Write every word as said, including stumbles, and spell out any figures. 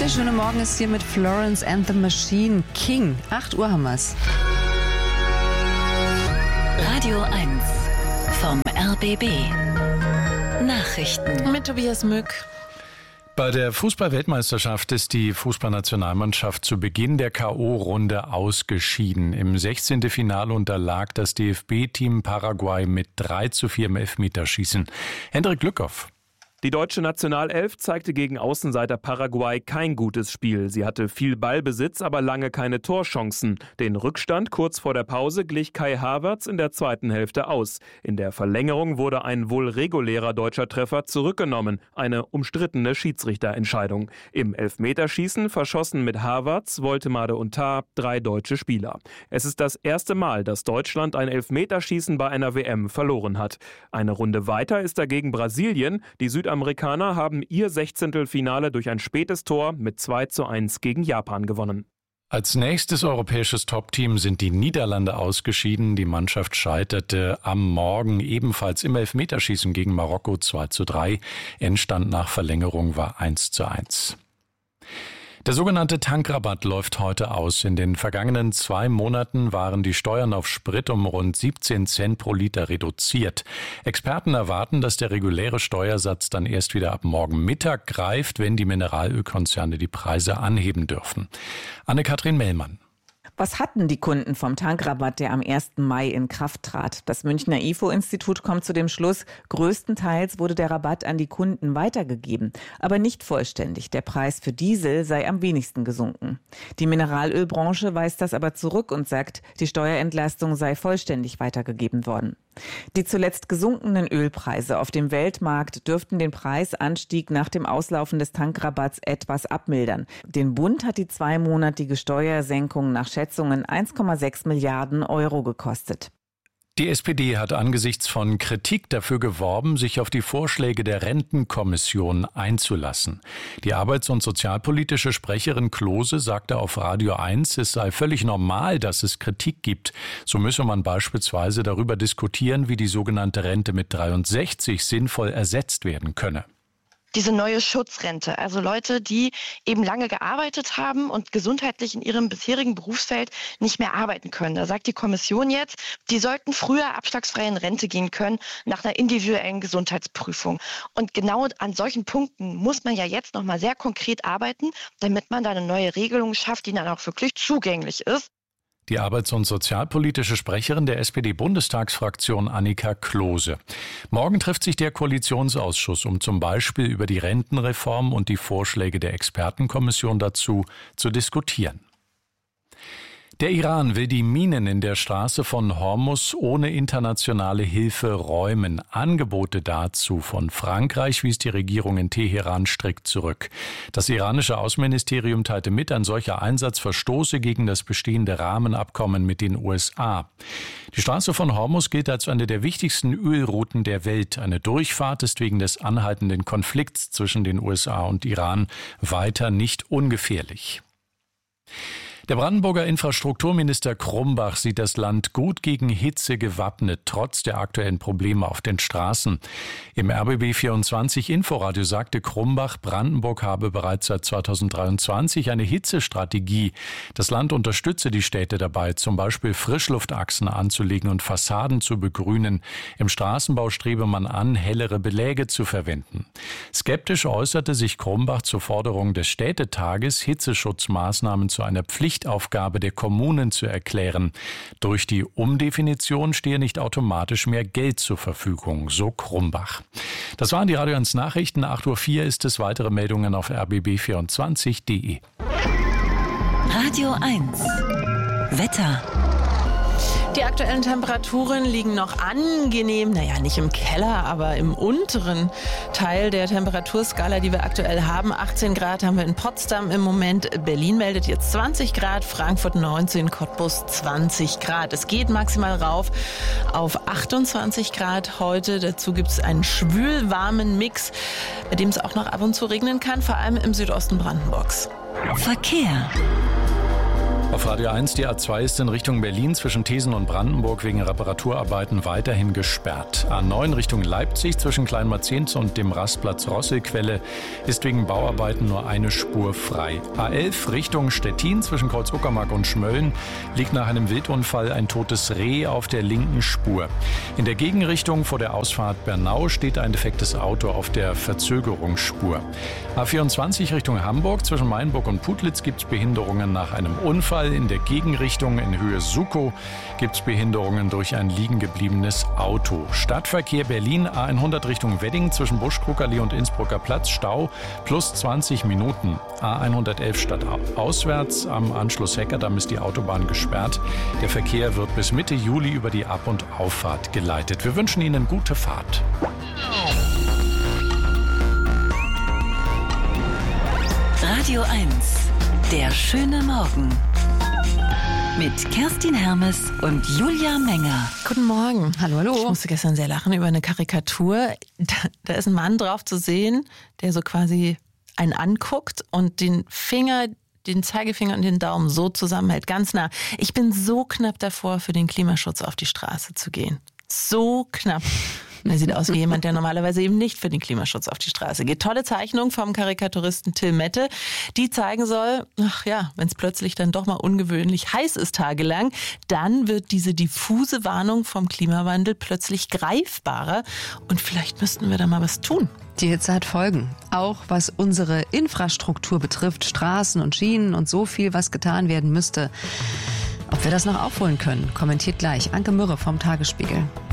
wunderschöne Morgen ist hier mit Florence and the Machine. King. acht Uhr haben wir's. Radio eins vom R B B. Nachrichten. Mit Tobias Mück. Bei der Fußball-Weltmeisterschaft ist die Fußballnationalmannschaft zu Beginn der K O-Runde ausgeschieden. Im sechzehnten Finale unterlag das D F B-Team Paraguay mit drei zu vier im Elfmeterschießen. Hendrik Glückhoff. Die deutsche Nationalelf zeigte gegen Außenseiter Paraguay kein gutes Spiel. Sie hatte viel Ballbesitz, aber lange keine Torchancen. Den Rückstand kurz vor der Pause glich Kai Havertz in der zweiten Hälfte aus. In der Verlängerung wurde ein wohl regulärer deutscher Treffer zurückgenommen. Eine umstrittene Schiedsrichterentscheidung. Im Elfmeterschießen verschossen mit Havertz, Woltemade und Tah drei deutsche Spieler. Es ist das erste Mal, dass Deutschland ein Elfmeterschießen bei einer W M verloren hat. Eine Runde weiter ist dagegen Brasilien. Die Süd Amerikaner haben ihr Sechzehntelfinale durch ein spätes Tor mit zwei zu eins gegen Japan gewonnen. Als nächstes europäisches Top-Team sind die Niederlande ausgeschieden. Die Mannschaft scheiterte am Morgen ebenfalls im Elfmeterschießen gegen Marokko zwei zu drei. Endstand nach Verlängerung war eins zu eins. Der sogenannte Tankrabatt läuft heute aus. In den vergangenen zwei Monaten waren die Steuern auf Sprit um rund siebzehn Cent pro Liter reduziert. Experten erwarten, dass der reguläre Steuersatz dann erst wieder ab morgen Mittag greift, wenn die Mineralölkonzerne die Preise anheben dürfen. Anne-Kathrin Mellmann. Was hatten die Kunden vom Tankrabatt, der am ersten Mai in Kraft trat? Das Münchner I F O-Institut kommt zu dem Schluss, größtenteils wurde der Rabatt an die Kunden weitergegeben, aber nicht vollständig. Der Preis für Diesel sei am wenigsten gesunken. Die Mineralölbranche weist das aber zurück und sagt, die Steuerentlastung sei vollständig weitergegeben worden. Die zuletzt gesunkenen Ölpreise auf dem Weltmarkt dürften den Preisanstieg nach dem Auslaufen des Tankrabatts etwas abmildern. Den Bund hat die zweimonatige Steuersenkung nach Schätzungen eins Komma sechs Milliarden Euro gekostet. Die S P D hat angesichts von Kritik dafür geworben, sich auf die Vorschläge der Rentenkommission einzulassen. Die arbeits- und sozialpolitische Sprecherin Klose sagte auf Radio eins, es sei völlig normal, dass es Kritik gibt. So müsse man beispielsweise darüber diskutieren, wie die sogenannte Rente mit dreiundsechzig sinnvoll ersetzt werden könne. Diese neue Schutzrente, also Leute, die eben lange gearbeitet haben und gesundheitlich in ihrem bisherigen Berufsfeld nicht mehr arbeiten können. Da sagt die Kommission jetzt, die sollten früher abschlagsfrei in Rente gehen können nach einer individuellen Gesundheitsprüfung. Und genau an solchen Punkten muss man ja jetzt nochmal sehr konkret arbeiten, damit man da eine neue Regelung schafft, die dann auch wirklich zugänglich ist. Die arbeits- und sozialpolitische Sprecherin der S P D-Bundestagsfraktion Annika Klose. Morgen trifft sich der Koalitionsausschuss, um zum Beispiel über die Rentenreform und die Vorschläge der Expertenkommission dazu zu diskutieren. Der Iran will die Minen in der Straße von Hormuz ohne internationale Hilfe räumen. Angebote dazu von Frankreich wies die Regierung in Teheran strikt zurück. Das iranische Außenministerium teilte mit, ein solcher Einsatz verstoße gegen das bestehende Rahmenabkommen mit den U S A. Die Straße von Hormuz gilt als eine der wichtigsten Ölrouten der Welt. Eine Durchfahrt ist wegen des anhaltenden Konflikts zwischen den U S A und Iran weiter nicht ungefährlich. Der Brandenburger Infrastrukturminister Krumbach sieht das Land gut gegen Hitze gewappnet, trotz der aktuellen Probleme auf den Straßen. Im R B B vierundzwanzig Inforadio sagte Krumbach, Brandenburg habe bereits seit zweitausenddreiundzwanzig eine Hitzestrategie. Das Land unterstütze die Städte dabei, zum Beispiel Frischluftachsen anzulegen und Fassaden zu begrünen. Im Straßenbau strebe man an, hellere Beläge zu verwenden. Skeptisch äußerte sich Krumbach zur Forderung des Städtetages, Hitzeschutzmaßnahmen zu einer Pflicht Aufgabe der Kommunen zu erklären. Durch die Umdefinition stehe nicht automatisch mehr Geld zur Verfügung, so Krumbach. Das waren die Radio eins Nachrichten. acht Uhr vier ist es. Weitere Meldungen auf r b b vierundzwanzig punkt d e. Radio eins Wetter. Die aktuellen Temperaturen liegen noch angenehm, naja, nicht im Keller, aber im unteren Teil der Temperaturskala, die wir aktuell haben. achtzehn Grad haben wir in Potsdam im Moment. Berlin meldet jetzt zwanzig Grad, Frankfurt neunzehn, Cottbus zwanzig Grad. Es geht maximal rauf auf achtundzwanzig Grad heute. Dazu gibt es einen schwül-warmen Mix, bei dem es auch noch ab und zu regnen kann, vor allem im Südosten Brandenburgs. Verkehr. Auf Radio eins, die A zwei ist in Richtung Berlin zwischen Thesen und Brandenburg wegen Reparaturarbeiten weiterhin gesperrt. A neun Richtung Leipzig zwischen Kleinmarzenz und dem Rastplatz Rosselquelle ist wegen Bauarbeiten nur eine Spur frei. A elf Richtung Stettin zwischen Kreuz-Uckermark und Schmölln liegt nach einem Wildunfall ein totes Reh auf der linken Spur. In der Gegenrichtung vor der Ausfahrt Bernau steht ein defektes Auto auf der Verzögerungsspur. A vierundzwanzig Richtung Hamburg zwischen Mainburg und Putlitz gibt es Behinderungen nach einem Unfall. In der Gegenrichtung in Höhe Sukow gibt es Behinderungen durch ein liegen gebliebenes Auto. Stadtverkehr Berlin A hundert Richtung Wedding zwischen Buschkruckerli und Innsbrucker Platz Stau plus zwanzig Minuten. A hundertelf stadtauswärts am Anschluss Heckerdamm ist die Autobahn gesperrt. Der Verkehr wird bis Mitte Juli über die Ab- und Auffahrt geleitet. Wir wünschen Ihnen gute Fahrt. Radio eins, der schöne Morgen. Mit Kerstin Hermes und Julia Menger. Guten Morgen. Hallo, hallo. Ich musste gestern sehr lachen über eine Karikatur. Da, da ist ein Mann drauf zu sehen, der so quasi einen anguckt und den Finger, den Zeigefinger und den Daumen so zusammenhält, ganz nah. Ich bin so knapp davor, für den Klimaschutz auf die Straße zu gehen. So knapp. Er sieht aus wie jemand, der normalerweise eben nicht für den Klimaschutz auf die Straße geht. Tolle Zeichnung vom Karikaturisten Till Mette, die zeigen soll, ach ja, wenn es plötzlich dann doch mal ungewöhnlich heiß ist tagelang, dann wird diese diffuse Warnung vom Klimawandel plötzlich greifbarer und vielleicht müssten wir da mal was tun. Die Hitze hat Folgen, auch was unsere Infrastruktur betrifft, Straßen und Schienen und so viel, was getan werden müsste. Ob wir das noch aufholen können, kommentiert gleich Anke Mürre vom Tagesspiegel.